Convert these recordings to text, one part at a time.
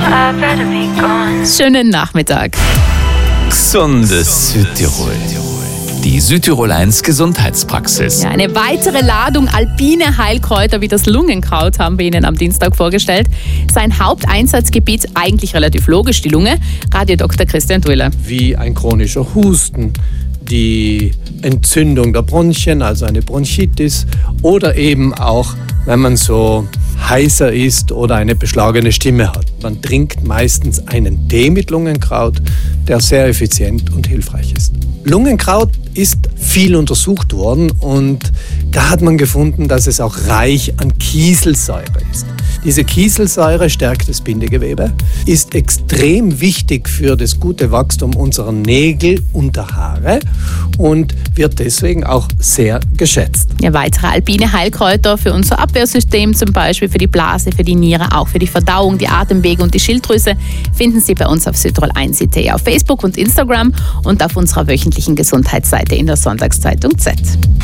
Schönen Nachmittag. Gesundes Südtirol. Die Südtirol 1 Gesundheitspraxis. Ja, eine weitere Ladung alpine Heilkräuter wie das Lungenkraut haben wir Ihnen am Dienstag vorgestellt. Sein Haupteinsatzgebiet eigentlich relativ logisch, die Lunge. Radio Dr. Christian Duiller. Wie ein chronischer Husten, die Entzündung der Bronchien, also eine Bronchitis, oder eben auch, wenn man so heißer ist oder eine beschlagene Stimme hat. Man trinkt meistens einen Tee mit Lungenkraut, der sehr effizient und hilfreich ist. Lungenkraut ist viel untersucht worden und da hat man gefunden, dass es auch reich an Kieselsäure ist. Diese Kieselsäure stärkt das Bindegewebe, ist extrem wichtig für das gute Wachstum unserer Nägel und der Haare und wird deswegen auch sehr geschätzt. Ja, weitere alpine Heilkräuter für unser Abwehrsystem, zum Beispiel für die Blase, für die Niere, auch für die Verdauung, die Atemwege und die Schilddrüse, finden Sie bei uns auf Südtirol1.at, auf Facebook und Instagram und auf unserer wöchentlichen Gesundheitsseite in der Sonntagszeitung Z.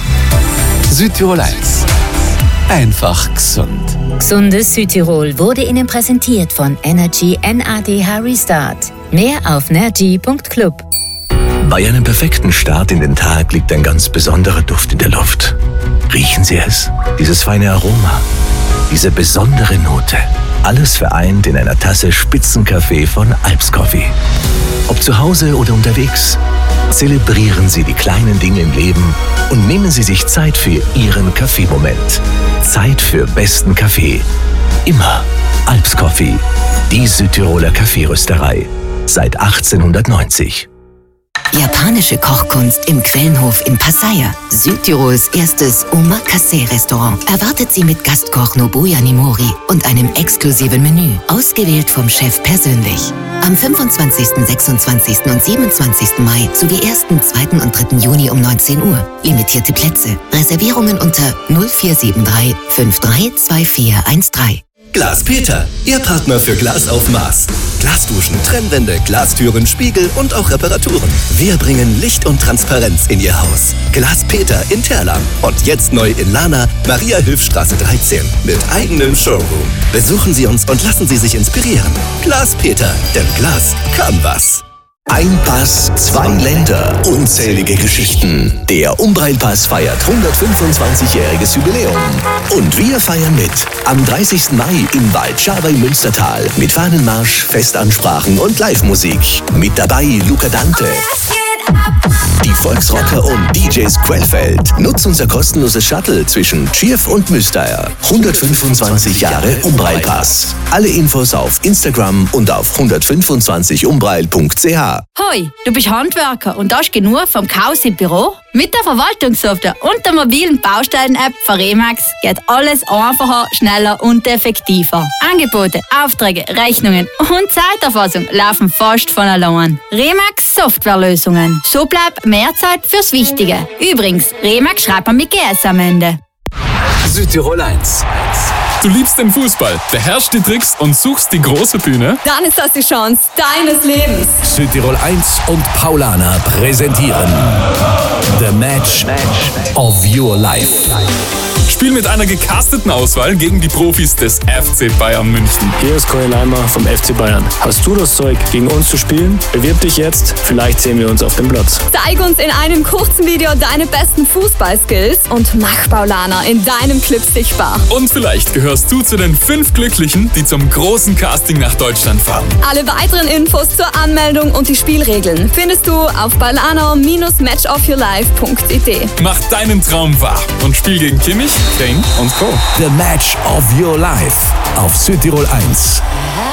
Südtirol 1. Einfach gesund. Gesundes Südtirol wurde Ihnen präsentiert von Energy NADH Restart. Mehr auf nergy.club. Bei einem perfekten Start in den Tag liegt ein ganz besonderer Duft in der Luft. Riechen Sie es? Dieses feine Aroma, diese besondere Note. Alles vereint in einer Tasse Spitzenkaffee von Alps Coffee. Ob zu Hause oder unterwegs, zelebrieren Sie die kleinen Dinge im Leben und nehmen Sie sich Zeit für Ihren Kaffeemoment. Zeit für besten Kaffee. Immer Alps Coffee, die Südtiroler Kaffeerösterei. Seit 1890. Japanische Kochkunst im Quellenhof in Pasaya. Südtirols erstes Omakase-Restaurant erwartet Sie mit Gastkoch Nobuya Nimori und einem exklusiven Menü, ausgewählt vom Chef persönlich. Am 25., 26. und 27. Mai sowie 1., 2. und 3. Juni um 19 Uhr. Limitierte Plätze. Reservierungen unter 0473 532413. Glas Peter, Ihr Partner für Glas auf Maß. Glasduschen, Trennwände, Glastüren, Spiegel und auch Reparaturen. Wir bringen Licht und Transparenz in Ihr Haus. Glas Peter in Terlam und jetzt neu in Lana, Maria-Hilf-Straße 13 mit eigenem Showroom. Besuchen Sie uns und lassen Sie sich inspirieren. Glas Peter, denn Glas kann was. Ein Pass, 2 Länder, unzählige Geschichten. Der Umbrail-Pass feiert 125-jähriges Jubiläum. Und wir feiern mit. Am 30. Mai im Waldschawai Münstertal mit Fahnenmarsch, Festansprachen und Live-Musik. Mit dabei Luca Dante, die Volksrocker und DJs Quellfeld. Nutz unser kostenloses Shuttle zwischen Tschirf und Müsteier. 125 Jahre Umbrail-Pass. Alle Infos auf Instagram und auf 125umbrail.ch. Hoi, du bist Handwerker und hast genug vom Chaos im Büro? Mit der Verwaltungssoftware und der mobilen Baustellen-App von Remax geht alles einfacher, schneller und effektiver. Angebote, Aufträge, Rechnungen und Zeiterfassung laufen fast von allein. Remax Softwarelösungen. So bleibt mehr Zeit fürs Wichtige. Übrigens, Remax schreibt man mit GS am Ende. Südtirol 1. Du liebst den Fußball, beherrschst die Tricks und suchst die große Bühne? Dann ist das die Chance deines Lebens. Südtirol 1 und Paulaner präsentieren The Match of Your Life. Spiel mit einer gecasteten Auswahl gegen die Profis des FC Bayern München. Hier ist Cory Leimer vom FC Bayern. Hast du das Zeug, gegen uns zu spielen? Bewirb dich jetzt, vielleicht sehen wir uns auf dem Platz. Zeig uns in einem kurzen Video deine besten Fußballskills und mach Paulaner in deinem Clip sichtbar. Und vielleicht gehörst du zu den 5 Glücklichen, die zum großen Casting nach Deutschland fahren. Alle weiteren Infos zur Anmeldung und die Spielregeln findest du auf paulaner-matchofyourlife.it. Mach deinen Traum wahr und spiel gegen Kimmich, Kane und Co. The Match of Your Life auf Südtirol 1.